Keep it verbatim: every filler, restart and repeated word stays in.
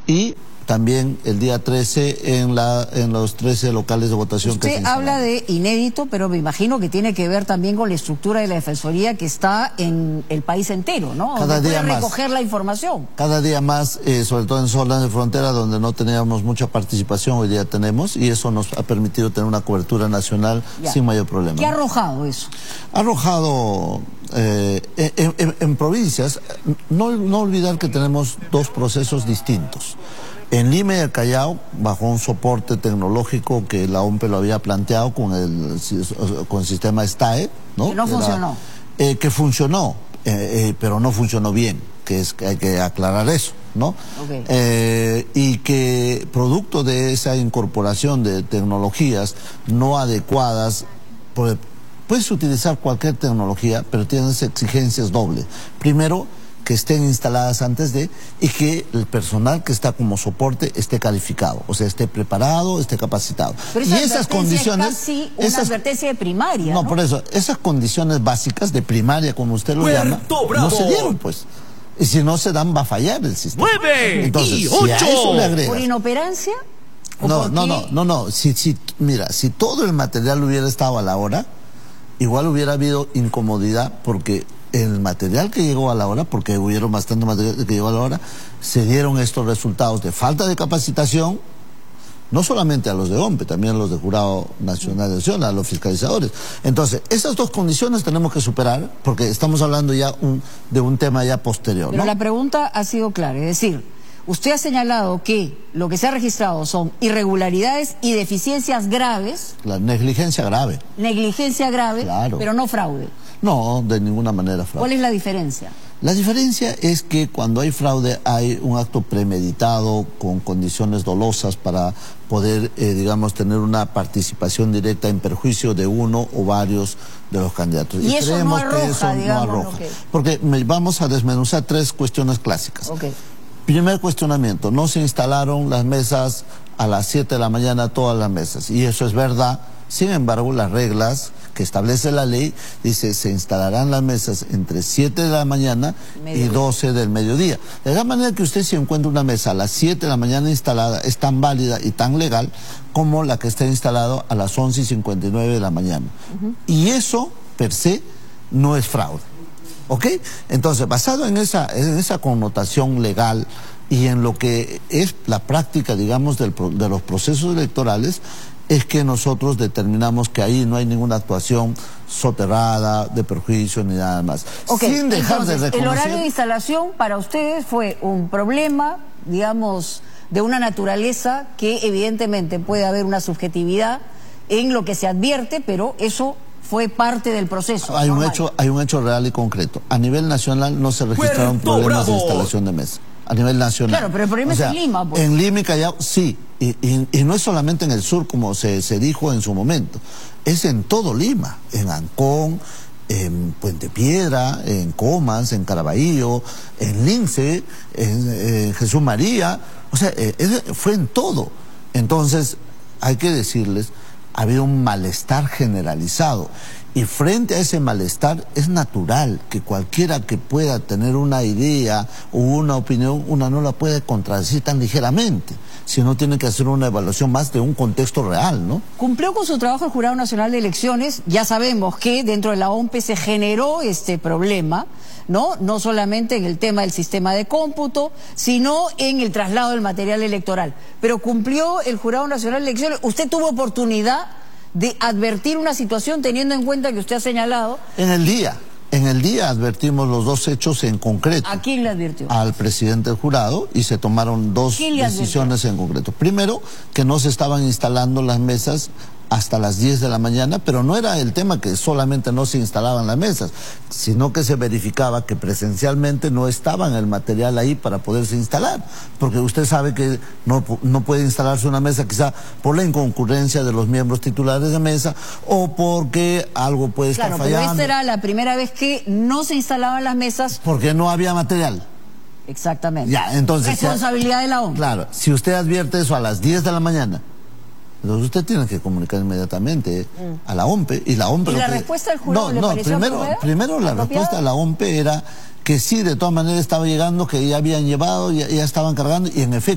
y también el día trece en, la, en los trece locales de votación. Usted que se habla de inédito, pero me imagino que tiene que ver también con la estructura de la Defensoría que está en el país entero, ¿no? Cada día más. Recoger la información. Cada día más, eh, sobre todo en zonas de frontera donde no teníamos mucha participación, hoy día tenemos, y eso nos ha permitido tener una cobertura nacional ya. sin mayor problema. ¿Qué ha arrojado eso? Ha arrojado eh, en, en, en provincias, no, no olvidar que tenemos dos procesos distintos. En Lima y el Callao, bajo un soporte tecnológico que la O M P E lo había planteado con el, con el sistema S T A E, ¿no? Que no funcionó. Era, eh, que funcionó, eh, eh, pero no funcionó bien, que es que hay que aclarar eso, ¿no? Okay. Eh, y que producto de esa incorporación de tecnologías no adecuadas, por, puedes utilizar cualquier tecnología, pero tienes exigencias dobles. Primero, que estén instaladas antes de, y que el personal que está como soporte esté calificado, o sea, esté preparado, esté capacitado. Pero esa y esas condiciones... Es casi una esas, advertencia de primaria, no, ¿no? por eso, esas condiciones básicas de primaria, como usted lo Puerto llama, Bravo. no se dieron, pues. Y si no se dan, va a fallar el sistema. ¡Nueve! Entonces, y si ocho. a eso le agregas... ¿Por inoperancia? No, no, no, no, no, si, si, mira, si todo el material hubiera estado a la hora, igual hubiera habido incomodidad, porque el material que llegó a la hora, porque hubieron bastante material que llegó a la hora, se dieron estos resultados de falta de capacitación, no solamente a los de O M P E, también a los de Jurado Nacional de Elección, a los fiscalizadores. Entonces, esas dos condiciones tenemos que superar, porque estamos hablando ya un, de un tema ya posterior, Pero ¿no? la pregunta ha sido clara, es decir, usted ha señalado que lo que se ha registrado son irregularidades y deficiencias graves. La negligencia grave. Negligencia grave, claro. Pero no fraude. No, de ninguna manera fraude. ¿Cuál es la diferencia? La diferencia es que cuando hay fraude hay un acto premeditado con condiciones dolosas para poder, eh, digamos, tener una participación directa en perjuicio de uno o varios de los candidatos. Y, y eso no arroja, que eso digamos, no arroja. Que... Porque me, vamos a desmenuzar tres cuestiones clásicas. Okay. Primer cuestionamiento, no se instalaron las mesas a las siete de la mañana, todas las mesas, y eso es verdad. Sin embargo, las reglas que establece la ley dice se instalarán las mesas entre siete de la mañana mediodía. y doce del mediodía. De la manera que usted si encuentra una mesa a las siete de la mañana instalada es tan válida y tan legal como la que está instalada a las once y cincuenta y nueve de la mañana. Uh-huh. Y eso, per se, no es fraude. ¿Ok? Entonces, basado en esa, en esa connotación legal y en lo que es la práctica, digamos, del, de los procesos electorales, es que nosotros determinamos que ahí no hay ninguna actuación soterrada, de perjuicio ni nada más. Okay, sin dejar entonces, de reconocer... el horario de instalación para ustedes fue un problema, digamos, de una naturaleza que evidentemente puede haber una subjetividad en lo que se advierte, pero eso fue parte del proceso. Hay normal. un hecho, hay un hecho real y concreto. A nivel nacional no se registraron Puerto problemas Bravo. de instalación de mesa. A nivel nacional. Claro, pero el problema o sea, es en Lima. Pues. En Lima y Callao, sí. Y, y, y no es solamente en el sur, como se, se dijo en su momento. Es en todo Lima. En Ancón, en Puente Piedra, en Comas, en Caraballo, en Lince, en, en Jesús María. O sea, eh, fue en todo. Entonces, hay que decirles, había un malestar generalizado. Y frente a ese malestar es natural que cualquiera que pueda tener una idea o una opinión, una no la puede contradecir tan ligeramente, sino tiene que hacer una evaluación más de un contexto real, ¿no? Cumplió con su trabajo el Jurado Nacional de Elecciones. Ya sabemos que dentro de la O M P E se generó este problema, ¿no? No solamente en el tema del sistema de cómputo, sino en el traslado del material electoral. Pero cumplió el Jurado Nacional de Elecciones. ¿Usted tuvo oportunidad de advertir una situación teniendo en cuenta que usted ha señalado? En el día, en el día advertimos los dos hechos en concreto. ¿A quién le advirtió? Al presidente del jurado, y se tomaron dos decisiones en concreto. Primero, que no se estaban instalando las mesas hasta las diez de la mañana, pero no era el tema que solamente no se instalaban las mesas, sino que se verificaba que presencialmente no estaba el material ahí para poderse instalar, porque usted sabe que no, no puede instalarse una mesa quizá por la inconcurrencia de los miembros titulares de mesa o porque algo puede estar claro, fallando. Pero esta era la primera vez que no se instalaban las mesas. Porque no había material. Exactamente. Ya, entonces... Responsabilidad de la O M P E. Claro, si usted advierte eso a las diez de la mañana, entonces usted tiene que comunicar inmediatamente mm. a la O M P E. Y la O M P E... ¿Y la que... respuesta del jurado no, le no, pareció primero, primero la respuesta de la O M P E era que sí, de todas maneras estaba llegando, que ya habían llevado, ya, ya estaban cargando, y en efecto